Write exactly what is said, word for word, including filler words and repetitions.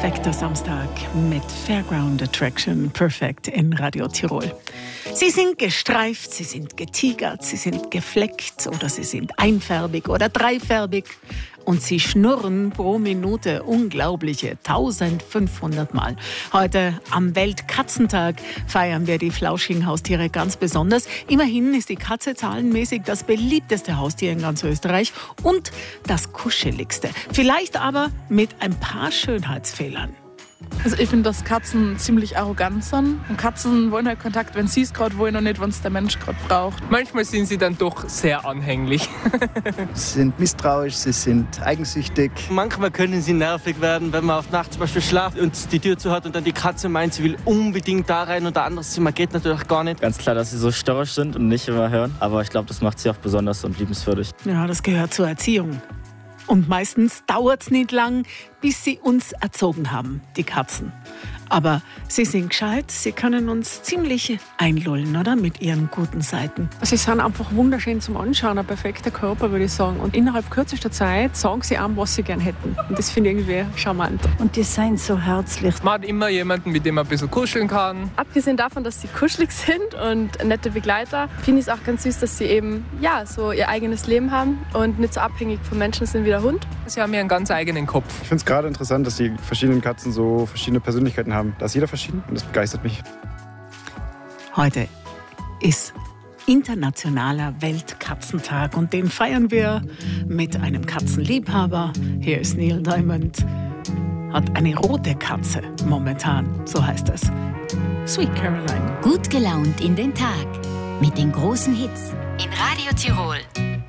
perfekter Samstag mit Fairground Attraction Perfect in Radio Tirol. Sie sind gestreift, sie sind getigert, sie sind gefleckt oder sie sind einfärbig oder dreifärbig und sie schnurren pro Minute unglaubliche eintausendfünfhundert Mal. Heute am Weltkatzentag feiern wir die flauschigen Haustiere ganz besonders. Immerhin ist die Katze zahlenmäßig das beliebteste Haustier in ganz Österreich und das kuscheligste. Vielleicht aber mit ein paar Schönheitsfehlern. Also ich finde, dass Katzen ziemlich arrogant sind. Und Katzen wollen halt Kontakt, wenn sie es gerade wollen und nicht, wenn es der Mensch gerade braucht. Manchmal sind sie dann doch sehr anhänglich. Sie sind misstrauisch, sie sind eigensüchtig. Manchmal können sie nervig werden, wenn man auf Nacht zum Beispiel schlaft und die Tür zu hat und dann die Katze meint, sie will unbedingt da rein und ein anderes Zimmer geht natürlich gar nicht. Ganz klar, dass sie so störrisch sind und nicht immer hören. Aber ich glaube, das macht sie auch besonders und liebenswürdig. Ja, das gehört zur Erziehung. Und meistens dauert es nicht lang, bis sie uns erzogen haben, die Katzen. Aber sie sind gescheit, sie können uns ziemlich einlullen, oder? Mit ihren guten Seiten. Sie sind einfach wunderschön zum Anschauen, ein perfekter Körper, würde ich sagen. Und innerhalb kürzester Zeit sagen sie einem, was sie gern hätten. Und das finde ich irgendwie charmant. Und die sind so herzlich. Man hat immer jemanden, mit dem man ein bisschen kuscheln kann. Abgesehen davon, dass sie kuschelig sind und nette Begleiter, finde ich es auch ganz süß, dass sie eben ja, so ihr eigenes Leben haben und nicht so abhängig von Menschen sind wie der Hund. Sie haben ja einen ganz eigenen Kopf. Ich finde es gerade interessant, dass die verschiedenen Katzen so verschiedene Persönlichkeiten haben. Da ist jeder verschieden und das begeistert mich. Heute ist Internationaler Weltkatzentag und den feiern wir mit einem Katzenliebhaber. Hier ist Neil Diamond, hat eine rote Katze momentan, so heißt es. Sweet Caroline. Gut gelaunt in den Tag mit den großen Hits in Radio Tirol.